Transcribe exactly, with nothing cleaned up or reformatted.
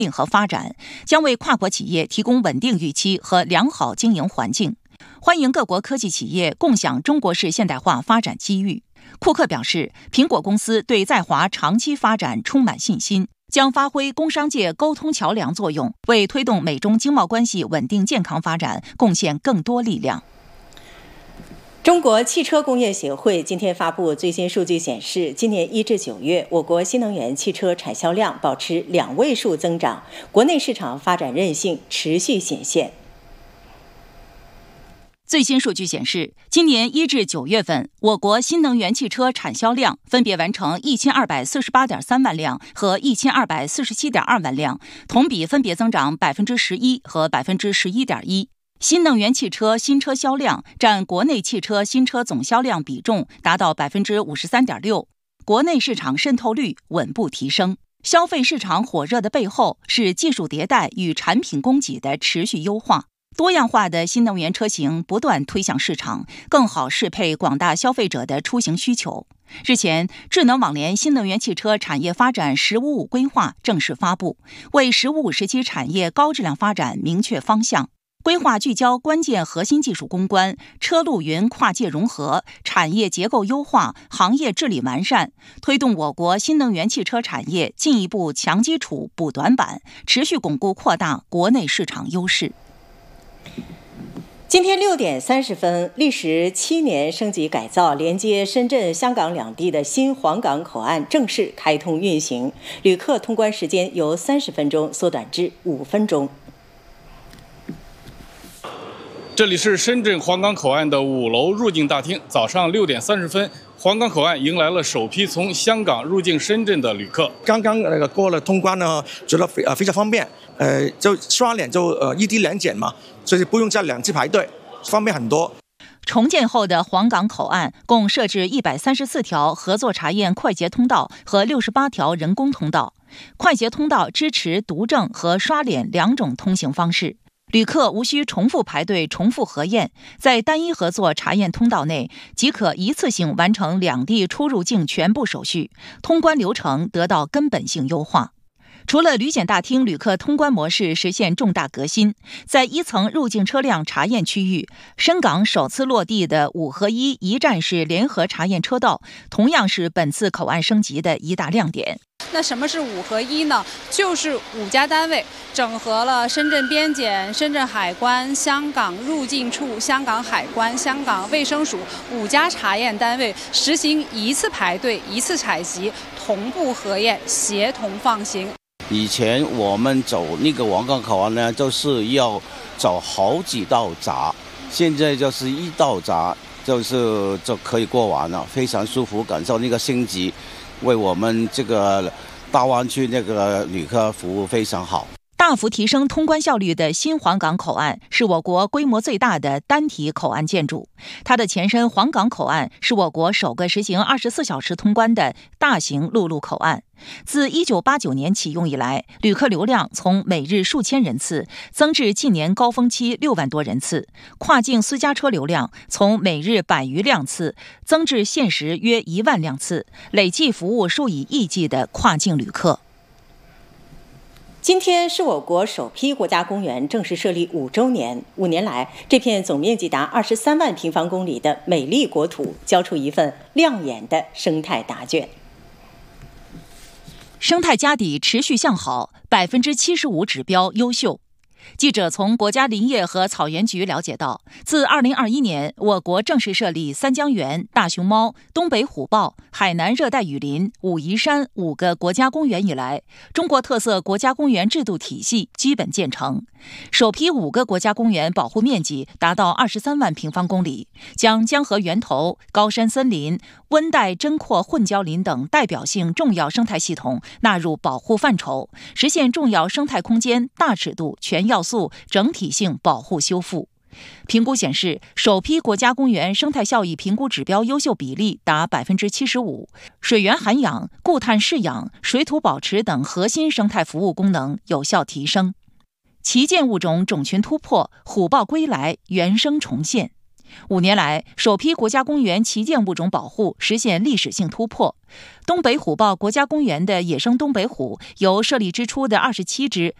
和发展，将为跨国企业提供稳定预期和良好经营环境，欢迎各国科技企业共享中国式现代化发展机遇。库克表示，苹果公司对在华长期发展充满信心，将发挥工商界沟通桥梁作用，为推动美中经贸关系稳定健康发展贡献更多力量。 中国汽车工业协会今天发布最新数据显示，今年一至九月，我国新能源汽车产销量保持两位数增长，国内市场发展韧性持续显现。 最新数据显示，今年一至九月份，我国新能源汽车产销量分别完成一千二百四十八点三万辆和一千二百四十七点二万辆，同比分别增长百分之十一和百分之十一点一。新能源汽车新车销量占国内汽车新车总销量比重达到百分之五十三点六，国内市场渗透率稳步提升。消费市场火热的背后是技术迭代与产品供给的持续优化。多样化的新能源车型不断推向市场，更好适配广大消费者的出行需求。日前，智能网联新能源汽车产业发展“十五五”规划正式发布，为“十五五”时期产业高质量发展明确方向。规划聚焦关键核心技术攻关、车路云跨界融合、产业结构优化、行业治理完善，推动我国新能源汽车产业进一步强基础补短板，持续巩固扩大国内市场优势。 今天六点三十分，历时七年升级改造、连接深圳、香港两地的新黄岗口岸正式开通运行，旅客通关时间由三十分钟缩短至五分钟。 这里是深圳黄岗口岸的五楼入境大厅。早上六点三十分，黄岗口岸迎来了首批从香港入境深圳的旅客。 刚刚那个过了通关呢，觉得非呃非常方便，呃就刷脸就呃一地两检嘛，所以不用再两次排队，方便很多。 重建后的黄岗口岸共设置一百三十四条合作查验快捷通道和六十八条人工通道。快捷通道支持读证和刷脸两种通行方式。旅客无需重复排队、重复核验，在单一合作查验通道内即可一次性完成两地出入境全部手续，通关流程得到根本性优化。除了旅检大厅旅客通关模式实现重大革新，在一层入境车辆查验区域，深港首次落地的五合一一站式联合查验车道，同样是本次口岸升级的一大亮点。 那什么是五合一呢？就是五家单位整合了深圳边检、深圳海关、香港入境处、香港海关、香港卫生署五家查验单位，实行一次排队、一次采集、同步核验、协同放行。 以前我们走那个黄岗口岸呢，就是要走好几道闸，现在就是一道闸，就是就可以过完了，非常舒服，感受那个升级。为我们这个大湾区那个旅客服务非常好。 大幅提升通关效率的新黄岗口岸是我国规模最大的单体口岸建筑，它的前身黄岗口岸是我国首个实行二十四小时通关的大型陆路口岸。自一九八九年启用以来，旅客流量从每日数千人次增至近年高峰期六万多人次，跨境私家车流量从每日百余辆次增至现时约一万辆次，累计服务数以亿计的跨境旅客。 今天是我国首批国家公园正式设立五周年。五年来，这片总面积达二十三万平方公里的美丽国土，交出一份亮眼的生态答卷。 生态家底持续向好，百分之七十五指标优秀。记者从国家林业和草原局了解到，自二零二一年我国正式设立三江源、大熊猫、东北虎豹、海南热带雨林、武夷山五个国家公园以来，中国特色国家公园制度体系基本建成。首批五个国家公园保护面积达到二十三万平方公里，将江河源头、高山森林、温带针阔混交林等代表性重要生态系统纳入保护范畴，实现重要生态空间大尺度全要素整体性保护修复。评估显示，首批国家公园生态效益评估指标优秀比例达百分之七十五，水源涵养、固碳释养、水土保持等核心生态服务功能有效提升。旗舰物种种群突破，虎豹归来，原生重现。 五年来，首批国家公园旗舰物种保护实现历史性突破。东北虎豹国家公园的野生东北虎由设立之初的二十七只